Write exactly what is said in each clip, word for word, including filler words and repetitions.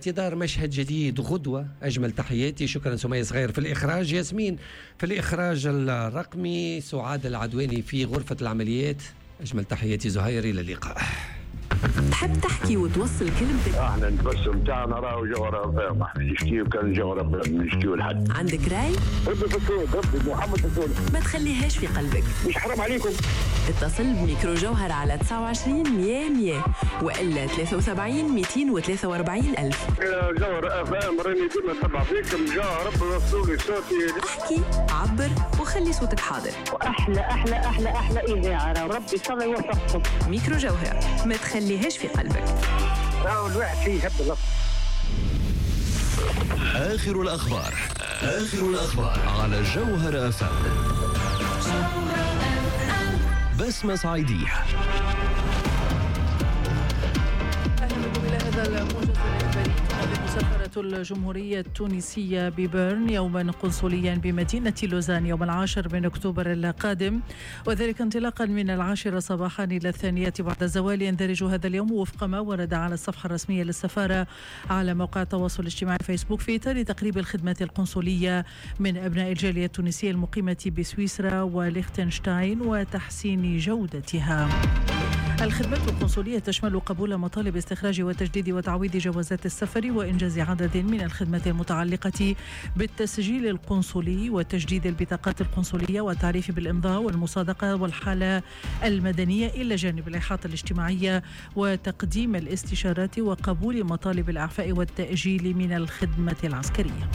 انتظار مشهد جديد غدوة. أجمل تحياتي. شكرا سمية صغير في الإخراج، ياسمين في الإخراج الرقمي، سعاد العدواني في غرفة العمليات. أجمل تحياتي زهير، إلى اللقاء. تحب تحكي وتوصل كلمتك؟ احنا نتبسم تاعنا راهو جوهرة فاهم، احنا نشكيو كان جوهرة نشكيو لحد. عندك راي؟ ربي فسول ربي محمد فسول، ما تخليهاش في قلبك. مش حرام عليكم. اتصل بميكرو جوهر على تسعة وعشرين مية مية وإلا ثلاثة وسبعين مئتين وثلاثة وأربعين ألف. جوهرة فاهم راني ديما نتبع فيكم، جا ربي وصولي صوتي. احكي، عبر وخلي صوتك حاضر. واحلى احلى احلى احلى اذاعه، ربي صلى يوفقكم. ميكرو جوهر، ما تخليهاش في قلبك. راهو الواحد فيه يحب اللفظ. آخر الأخبار آخر الأخبار على جوهر أف أم. بسمة صعيدية. أهلا بكم إلى هذا الموجز الإخباري. تنظم سفارة الجمهورية التونسية ببيرن يوما قنصليا بمدينة لوزان يوم العاشر من أكتوبر القادم، وذلك انطلاقا من العاشرة صباحا إلى الثانية بعد الزوال. يندرج هذا اليوم وفق ما ورد على الصفحة الرسمية للسفارة على موقع التواصل الاجتماعي فيسبوك في إطار تقريب الخدمات القنصلية من أبناء الجالية التونسية المقيمة بسويسرا وليختنشتاين وتحسين جودتها. الخدمات القنصلية تشمل قبول مطالب استخراج وتجديد وتعويض جوازات السفر وإنجاز عدد من الخدمات المتعلقة بالتسجيل القنصلي وتجديد البطاقات القنصلية والتعريف بالإمضاء والمصادقة والحالة المدنية، إلى جانب الإحاطة الاجتماعية وتقديم الاستشارات وقبول مطالب الإعفاء والتأجيل من الخدمة العسكرية.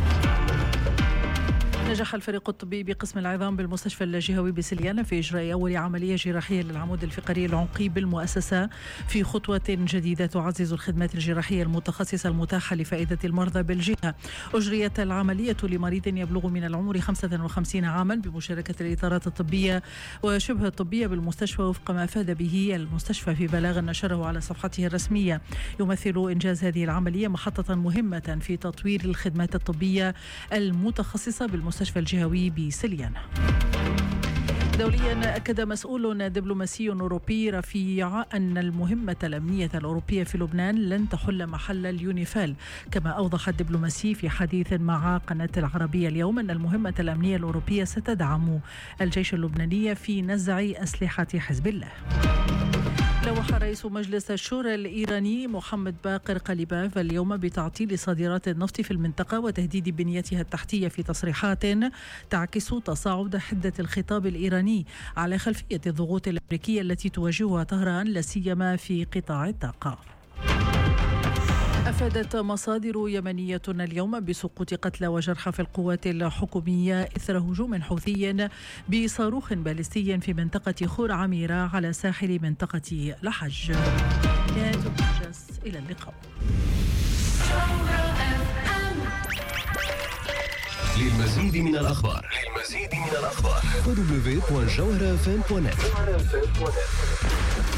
نجح الفريق الطبي بقسم العظام بالمستشفى الجهوي بسليانة في إجراء أول عملية جراحية للعمود الفقري العنقي بالمؤسسة، في خطوة جديدة تعزز الخدمات الجراحية المتخصصة المتاحة لفائدة المرضى بالجهة. أجريت العملية لمريض يبلغ من العمر خمسة وخمسين عاما بمشاركة الإطارات الطبية وشبه الطبية بالمستشفى، وفق ما أفاد به المستشفى في بلاغ نشره على صفحته الرسمية. يمثل إنجاز هذه العملية محطة مهمة في تطوير الخدمات الطبية المتخصصة بالمستشفى المستشفى الجهوي بسليانة. دوليا، أكد مسؤول دبلوماسي أوروبي رفيع أن المهمة الأمنية الأوروبية في لبنان لن تحل محل اليونيفال. كما أوضح الدبلوماسي في حديث مع قناة العربية اليوم أن المهمة الأمنية الأوروبية ستدعم الجيش اللبناني في نزع أسلحة حزب الله. لوح رئيس مجلس الشورى الإيراني محمد باقر قليباف اليوم بتعطيل صادرات النفط في المنطقة وتهديد بنيتها التحتية في تصريحات تعكس تصاعد حدة الخطاب الإيراني على خلفية الضغوط الأمريكية التي تواجهها طهران، لا سيما في قطاع الطاقة. أفادت مصادر يمنية اليوم بسقوط قتلى وجرحى في القوات الحكومية إثر هجوم حوثي بصاروخ باليستي في منطقة خور عميرة على ساحل منطقة لحج. نهاية الموجز، إلى اللقاء. للمزيد من الأخبار للمزيد من الأخبار دبليو دبليو دوت جوهرة اف ام دوت نت.